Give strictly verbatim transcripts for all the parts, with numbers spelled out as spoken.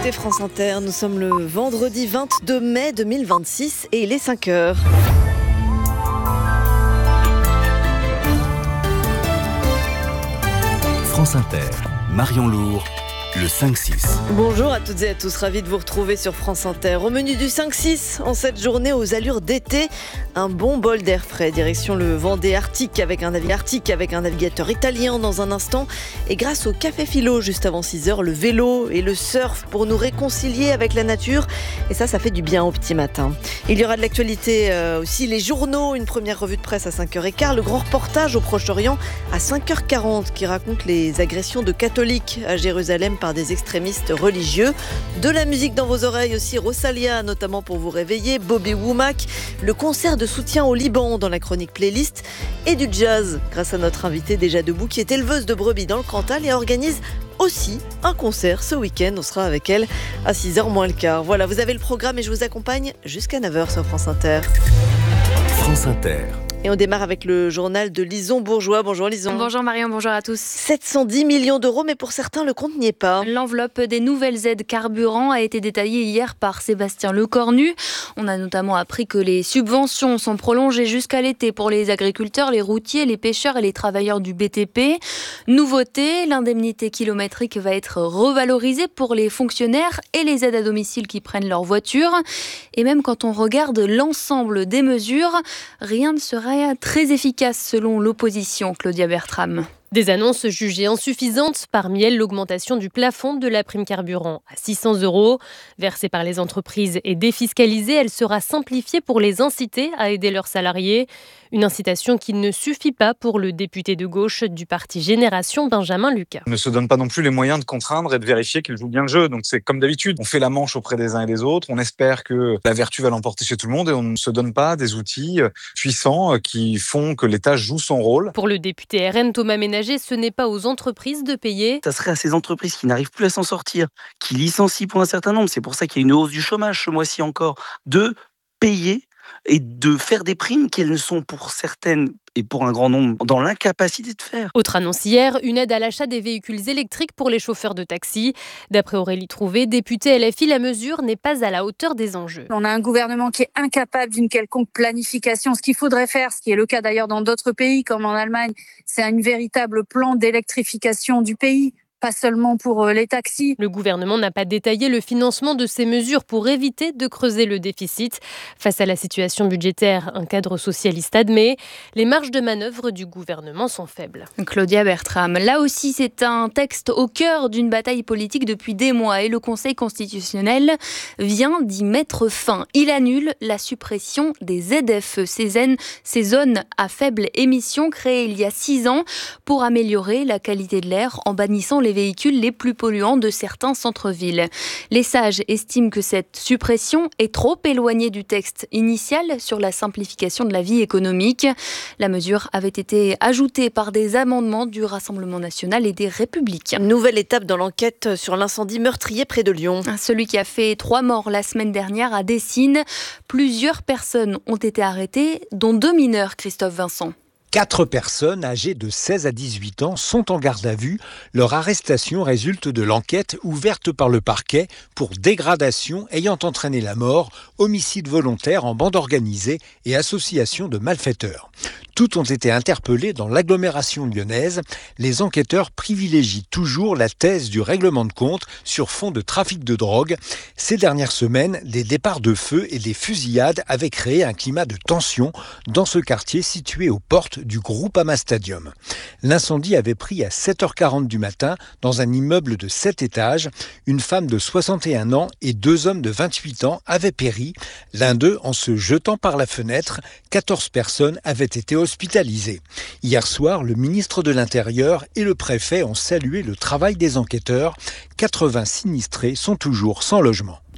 écoutez France Inter, nous sommes le vendredi vingt-deux mai deux mille vingt-six et il est cinq heures. France Inter, Marion Lourd, le cinq six. Bonjour à toutes et à tous, ravi de vous retrouver sur France Inter. Au menu du cinq six, en cette journée aux allures d'été, un bon bol d'air frais, direction le Vendée Arctique avec un navire arctique avec un navigateur italien dans un instant. Et grâce au Café Philo, juste avant six heures, le vélo et le surf pour nous réconcilier avec la nature. Et ça, ça fait du bien au petit matin. Il y aura de l'actualité euh, aussi, les journaux, une première revue de presse à cinq heures quinze, le grand reportage au Proche-Orient à cinq heures quarante qui raconte les agressions de catholiques à Jérusalem par des extrémistes religieux. De la musique dans vos oreilles aussi, Rosalia notamment pour vous réveiller, Bobby Womack, le concert de soutien au Liban dans la chronique playlist et du jazz grâce à notre invitée déjà debout qui est éleveuse de brebis dans le Cantal et organise aussi un concert ce week-end. On sera avec elle à six heures moins le quart. Voilà, vous avez le programme et je vous accompagne jusqu'à neuf heures sur France Inter. France Inter. Et on démarre avec le journal de Lison Bourgeois. Bonjour Lison. Bonjour Marion, bonjour à tous. sept cent dix millions d'euros, mais pour certains, le compte n'y est pas. L'enveloppe des nouvelles aides carburant a été détaillée hier par Sébastien Lecornu. On a notamment appris que les subventions sont prolongées jusqu'à l'été pour les agriculteurs, les routiers, les pêcheurs et les travailleurs du B T P. Nouveauté, l'indemnité kilométrique va être revalorisée pour les fonctionnaires et les aides à domicile qui prennent leur voiture. Et même quand on regarde l'ensemble des mesures, rien ne sera très efficace selon l'opposition, Claudia Bertram. Des annonces jugées insuffisantes, parmi elles l'augmentation du plafond de la prime carburant à six cents euros. Versée par les entreprises et défiscalisée, elle sera simplifiée pour les inciter à aider leurs salariés. Une incitation qui ne suffit pas pour le député de gauche du parti Génération, Benjamin Lucas. On ne se donne pas non plus les moyens de contraindre et de vérifier qu'ils jouent bien le jeu. Donc c'est comme d'habitude, on fait la manche auprès des uns et des autres, on espère que la vertu va l'emporter chez tout le monde et on ne se donne pas des outils puissants qui font que l'État joue son rôle. Pour le député R N Thomas Ménager, ce n'est pas aux entreprises de payer. Ça serait à ces entreprises qui n'arrivent plus à s'en sortir, qui licencient pour un certain nombre, c'est pour ça qu'il y a une hausse du chômage ce mois-ci encore, de payer et de faire des primes qu'elles ne sont pour certaines et pour un grand nombre dans l'incapacité de faire. Autre annonce hier, une aide à l'achat des véhicules électriques pour les chauffeurs de taxi. D'après Aurélie Trouvé, députée L F I, la mesure n'est pas à la hauteur des enjeux. On a un gouvernement qui est incapable d'une quelconque planification. Ce qu'il faudrait faire, ce qui est le cas d'ailleurs dans d'autres pays comme en Allemagne, c'est un véritable plan d'électrification du pays. Pas seulement pour les taxis. Le gouvernement n'a pas détaillé le financement de ces mesures pour éviter de creuser le déficit. Face à la situation budgétaire, un cadre socialiste admet. Les marges de manœuvre du gouvernement sont faibles. Claudia Bertram. Là aussi, c'est un texte au cœur d'une bataille politique depuis des mois et le Conseil constitutionnel vient d'y mettre fin. Il annule la suppression des Z F E, ces zones, ces zones à faible émission créées il y a six ans pour améliorer la qualité de l'air en bannissant les véhicules les plus polluants de certains centres-villes. Les sages estiment que cette suppression est trop éloignée du texte initial sur la simplification de la vie économique. La mesure avait été ajoutée par des amendements du Rassemblement national et des Républicains. Nouvelle étape dans l'enquête sur l'incendie meurtrier près de Lyon. Celui qui a fait trois morts la semaine dernière à Dessines. Plusieurs personnes ont été arrêtées, dont deux mineurs, Christophe Vincent. Quatre personnes âgées de seize à dix-huit ans sont en garde à vue. Leur arrestation résulte de l'enquête ouverte par le parquet pour dégradation ayant entraîné la mort, homicide volontaire en bande organisée et association de malfaiteurs. Toutes ont été interpellées dans l'agglomération lyonnaise. Les enquêteurs privilégient toujours la thèse du règlement de compte sur fond de trafic de drogue. Ces dernières semaines, des départs de feu et des fusillades avaient créé un climat de tension dans ce quartier situé aux portes du Groupama Stadium. L'incendie avait pris à sept heures quarante du matin dans un immeuble de sept étages. Une femme de soixante et un ans et deux hommes de vingt-huit ans avaient péri. L'un d'eux en se jetant par la fenêtre. quatorze personnes avaient été hospitalisées. Hier soir, le ministre de l'Intérieur et le préfet ont salué le travail des enquêteurs. quatre-vingts sinistrés sont toujours sans logement.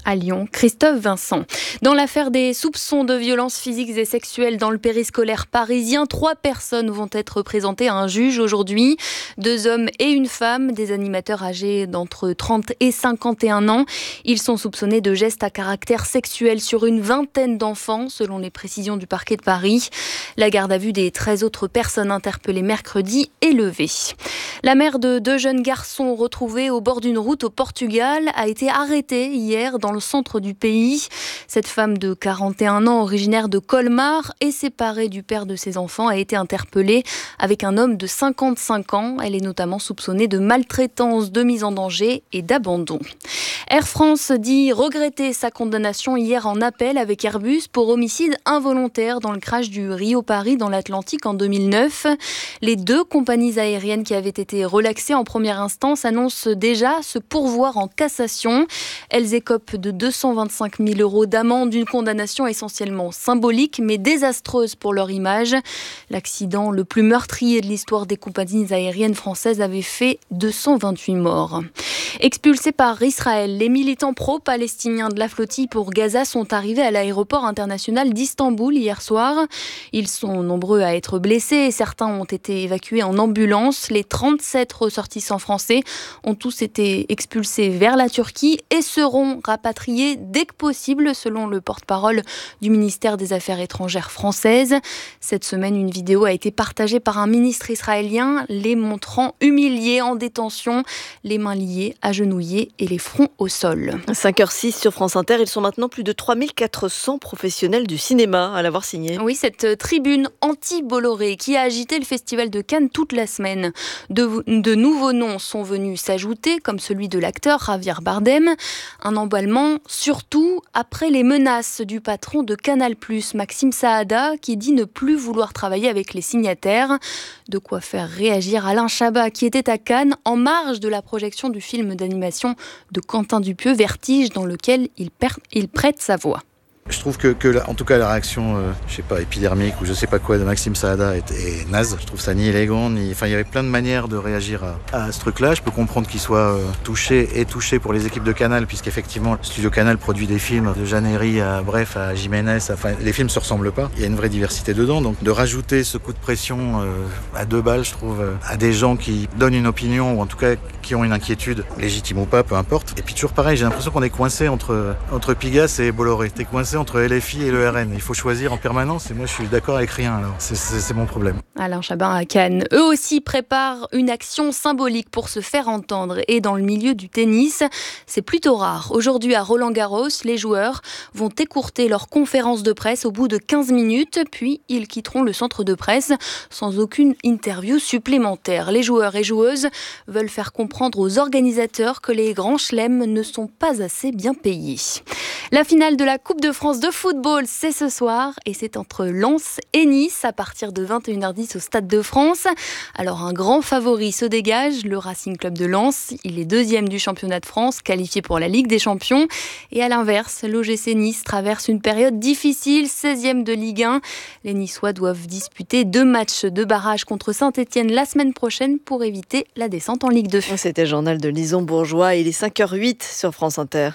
À Lyon, Christophe Vincent. Dans l'affaire des soupçons de violences physiques et sexuelles dans le périscolaire parisien, trois personnes vont être présentées à un juge aujourd'hui. Deux hommes et une femme, des animateurs âgés d'entre trente et cinquante et un ans. Ils sont soupçonnés de gestes à caractère sexuel sur une vingtaine d'enfants, selon les précisions du parquet de Paris. La garde à vue des treize autres personnes interpellées mercredi est levée. La mère de deux jeunes garçons retrouvés au bord d'une route au Portugal a été arrêtée hier dans le centre du pays. Cette femme de quarante et un ans, originaire de Colmar et séparée du père de ses enfants, a été interpellée avec un homme de cinquante-cinq ans. Elle est notamment soupçonnée de maltraitance, de mise en danger et d'abandon. Air France dit regretter sa condamnation hier en appel avec Airbus pour homicide involontaire dans le crash du Rio-Paris dans l'Atlantique en deux mille neuf. Les deux compagnies aériennes qui avaient été relaxées en première instance annoncent déjà se pourvoir en cassation. Elles écopent de deux cent vingt-cinq mille euros d'amende, une condamnation essentiellement symbolique mais désastreuse pour leur image. L'accident le plus meurtrier de l'histoire des compagnies aériennes françaises avait fait deux cent vingt-huit morts. Expulsés par Israël, les militants pro-palestiniens de la flottille pour Gaza sont arrivés à l'aéroport international d'Istanbul hier soir. Ils sont nombreux à être blessés et certains ont été évacués en ambulance. Les trente-sept ressortissants français ont tous été expulsés vers la Turquie et seront rapatriés dès que possible, selon le porte-parole du ministère des Affaires étrangères française. Cette semaine, une vidéo a été partagée par un ministre israélien, les montrant humiliés en détention, les mains liées, agenouillés et les fronts au sol. cinq heures six sur France Inter, ils sont maintenant plus de trois mille quatre cents professionnels du cinéma à l'avoir signé. Oui, cette tribune anti-Bolloré qui a agité le festival de Cannes toute la semaine. De, de nouveaux noms sont venus s'ajouter, comme celui de l'acteur Javier Bardem. Un emballement, surtout après les menaces du patron de Canal plus, Maxime Saada, qui dit ne plus vouloir travailler avec les signataires. De quoi faire réagir Alain Chabat, qui était à Cannes en marge de la projection du film d'animation de Quentin Dupieux, Vertige, dans lequel il, per- il prête sa voix. Je trouve que, que la, en tout cas, la réaction, euh, je sais pas, épidermique ou je sais pas quoi de Maxime Saada est, est naze. Je trouve ça ni élégant, ni... Enfin, il y avait plein de manières de réagir à, à ce truc-là. Je peux comprendre qu'il soit euh, touché et touché pour les équipes de Canal, puisqu'effectivement, le studio Canal produit des films de Jeanne Herry à, bref, à Jiménez. Enfin, les films se ressemblent pas. Il y a une vraie diversité dedans. Donc, de rajouter ce coup de pression euh, à deux balles, je trouve, euh, à des gens qui donnent une opinion, ou en tout cas, qui ont une inquiétude, légitime ou pas, peu importe. Et puis, toujours pareil, j'ai l'impression qu'on est coincé entre, entre Pigasse et Bolloré. T'es coincé entre L F I et le R N. Il faut choisir en permanence et moi je suis d'accord avec rien. Alors c'est, c'est, c'est mon problème. Alain Chabat à Cannes. Eux aussi préparent une action symbolique pour se faire entendre. Et dans le milieu du tennis, c'est plutôt rare. Aujourd'hui à Roland-Garros, les joueurs vont écourter leur conférence de presse au bout de quinze minutes, puis ils quitteront le centre de presse sans aucune interview supplémentaire. Les joueurs et joueuses veulent faire comprendre aux organisateurs que les grands chelems ne sont pas assez bien payés. La finale de la Coupe de France de football, c'est ce soir et c'est entre Lens et Nice à partir de vingt et une heures dix au Stade de France. Alors un grand favori se dégage, le Racing Club de Lens. Il est deuxième du championnat de France, qualifié pour la Ligue des Champions. Et à l'inverse, l'O G C Nice traverse une période difficile, seizième de Ligue un. Les Niçois doivent disputer deux matchs de barrage contre Saint-Etienne la semaine prochaine pour éviter la descente en Ligue deux. C'était le journal de Lison Bourgeois, il est cinq heures huit sur France Inter.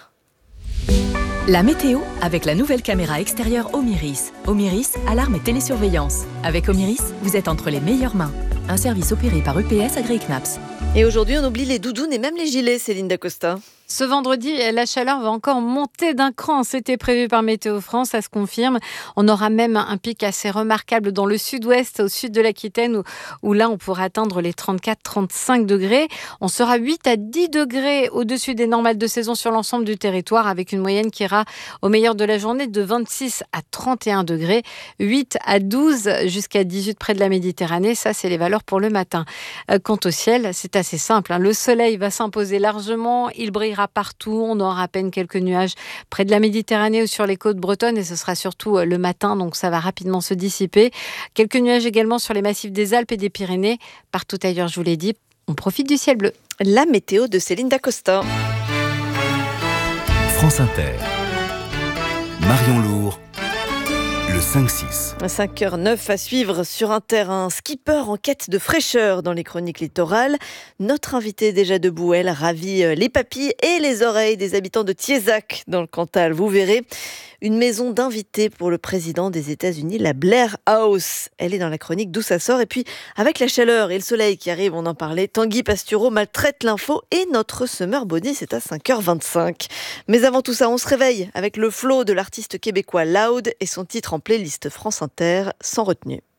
La météo avec la nouvelle caméra extérieure Omiris. Omiris, alarme et télésurveillance. Avec Omiris, vous êtes entre les meilleures mains. Un service opéré par U P S AgriKnaps. Et aujourd'hui, on oublie les doudounes et même les gilets, Céline Dacosta. Ce vendredi, la chaleur va encore monter d'un cran. C'était prévu par Météo France, ça se confirme. On aura même un pic assez remarquable dans le sud-ouest, au sud de l'Aquitaine, où, où là, on pourra atteindre les trente-quatre à trente-cinq degrés. On sera huit à dix degrés au-dessus des normales de saison sur l'ensemble du territoire, avec une moyenne qui ira au meilleur de la journée de vingt-six à trente et un degrés. huit à douze jusqu'à dix-huit près de la Méditerranée. Ça, c'est les valeurs pour le matin. Quant au ciel, c'est assez simple. Hein. Le soleil va s'imposer largement. Il brillera partout. On aura à peine quelques nuages près de la Méditerranée ou sur les côtes bretonnes et ce sera surtout le matin, donc ça va rapidement se dissiper. Quelques nuages également sur les massifs des Alpes et des Pyrénées. Partout ailleurs, je vous l'ai dit, on profite du ciel bleu. La météo de Céline Dacosta. France Inter. Marion Lourd. le cinq six. cinq heures neuf à suivre sur Inter, un skipper en quête de fraîcheur dans les chroniques littorales. Notre invitée déjà debout, elle ravit les papilles et les oreilles des habitants de Thiézac dans le Cantal. Vous verrez, une maison d'invités pour le président des États-Unis, la Blair House. Elle est dans la chronique d'où ça sort. Et puis, avec la chaleur et le soleil qui arrive, on en parlait, Tanguy Pastureau maltraite l'info et notre Summer Body, c'est à cinq heures vingt-cinq. Mais avant tout ça, on se réveille avec le flow de l'artiste québécois Loud et son titre en playlist France Inter, Sans retenue.